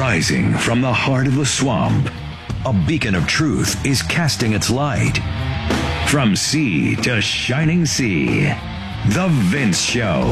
Rising from the heart of the swamp, a beacon of truth is casting its light. From sea to shining sea, The Vince Show.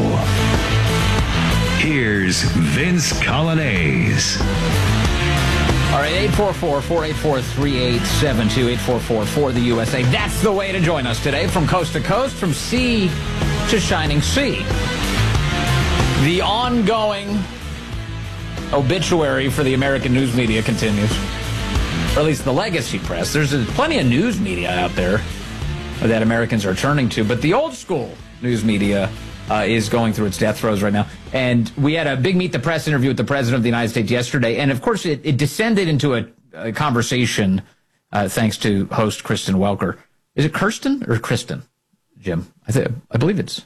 Here's Vince Coglianese. All right, 844-484-3872, 844 the USA. That's the way to join us today, from coast to coast, from sea to shining sea. The ongoing obituary for the American news media continues, or at least the legacy press. There's plenty of news media out there that Americans are turning to, but the old school news media is going through its death throes right now. And we had a big Meet the Press interview with the President of the United States yesterday, and of course it descended into a conversation thanks to host Kristen Welker. Is it Kirsten or Kristen, Jim? I believe it's...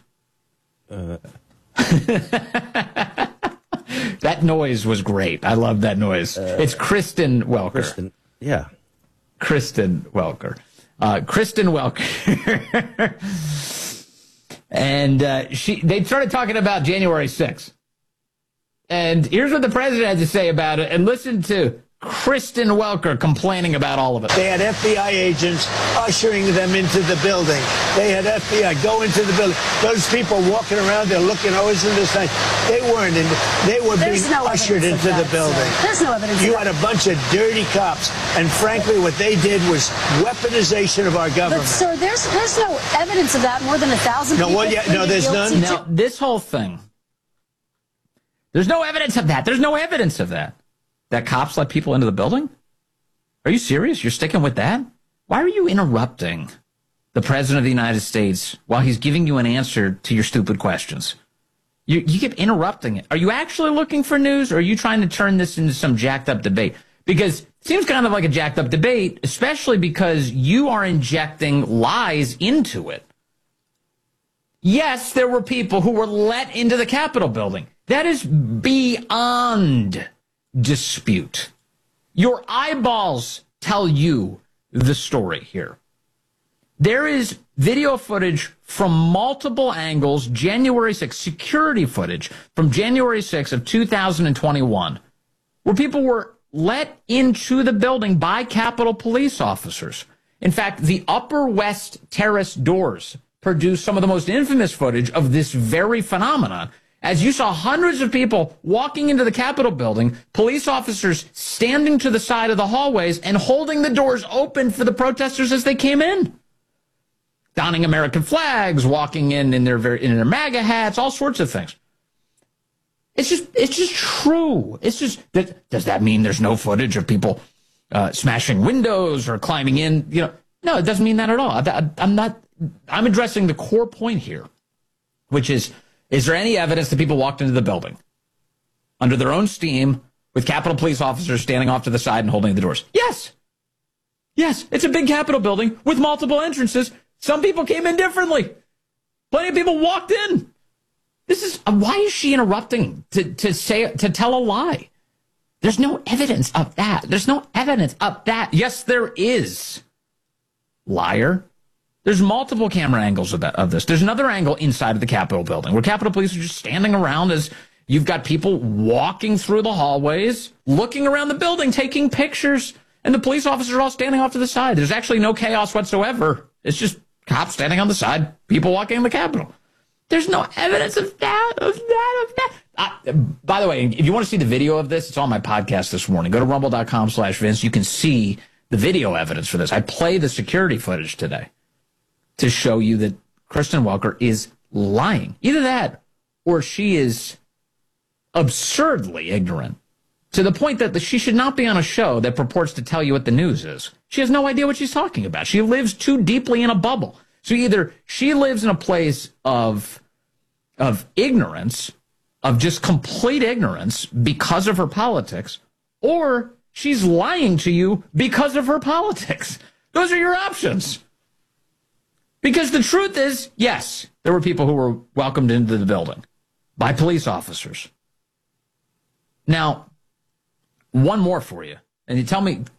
That noise was great. I love that noise. It's Kristen Welker. Kristen, yeah. Kristen Welker. Kristen Welker. And they started talking about January 6th. And here's what the president had to say about it. And listen to Kristen Welker complaining about all of it. They had FBI agents ushering them into the building. They had FBI go into the building. Those people walking around, they're looking always in the side. They weren't in. They were being ushered into the building. There's no evidence. You had a bunch of dirty cops, and frankly, what they did was weaponization of our government. But sir, there's no evidence of that. More than 1,000 people. No, there's none. Now, this whole thing. There's no evidence of that. There's no evidence of that. That cops let people into the building? Are you serious? You're sticking with that? Why are you interrupting the President of the United States while he's giving you an answer to your stupid questions? You keep interrupting it. Are you actually looking for news, or are you trying to turn this into some jacked up debate? Because it seems kind of like a jacked up debate, especially because you are injecting lies into it. Yes, there were people who were let into the Capitol building. That is beyond dispute. Your eyeballs tell you the story here. There is video footage from multiple angles, January 6th, security footage from January 6th of 2021, where people were let into the building by Capitol police officers. In fact, the Upper West Terrace doors produced some of the most infamous footage of this very phenomenon. As you saw hundreds of people walking into the Capitol building, police officers standing to the side of the hallways and holding the doors open for the protesters as they came in. Donning American flags, walking in their MAGA hats, all sorts of things. It's just true. It's just, does that mean there's no footage of people smashing windows or climbing in? No, it doesn't mean that at all. I'm addressing the core point here, which is there any evidence that people walked into the building under their own steam with Capitol police officers standing off to the side and holding the doors? Yes. Yes, it's a big Capitol building with multiple entrances. Some people came in differently. Plenty of people walked in. Why is she interrupting to tell a lie? There's no evidence of that. There's no evidence of that. Yes, there is. Liar. There's multiple camera angles of this. There's another angle inside of the Capitol building where Capitol Police are just standing around as you've got people walking through the hallways, looking around the building, taking pictures, and the police officers are all standing off to the side. There's actually no chaos whatsoever. It's just cops standing on the side, people walking in the Capitol. There's no evidence of that. By the way, if you want to see the video of this, it's on my podcast this morning. Go to rumble.com/Vince. You can see the video evidence for this. I play the security footage today to show you that Kristen Welker is lying. Either that or she is absurdly ignorant to the point that she should not be on a show that purports to tell you what the news is. She has no idea what she's talking about. She lives too deeply in a bubble. So either she lives in a place of ignorance, of just complete ignorance because of her politics, or she's lying to you because of her politics. Those are your options. Because the truth is, yes, there were people who were welcomed into the building by police officers. Now, one more for you. And you tell me